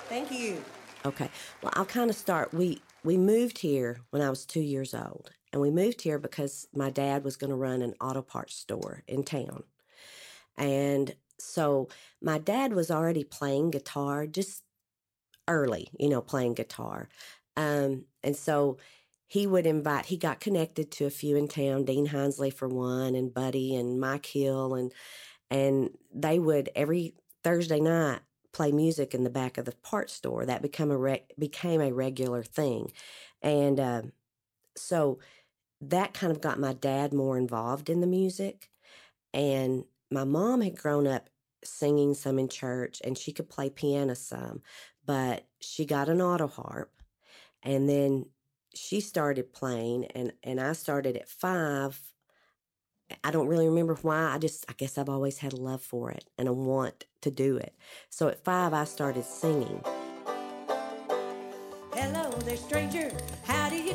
Thank you. Okay. Well, I'll kind of start. We moved here when I was 2 years old, and we moved here because my dad was going to run an auto parts store in town, and so my dad was already playing guitar just early, playing guitar, and so he got connected to a few in town, Dean Hinsley for one, and Buddy and Mike Hill, and they would every Thursday night play music in the back of the parts store. That became a regular thing, and so that kind of got my dad more involved in the music. And my mom had grown up singing some in church, and she could play piano some, but she got an auto harp, and then she started playing, and I started at 5. I don't really remember why. I guess I've always had a love for it and a want to do it. So at 5, I started singing. Hello there, stranger. How do you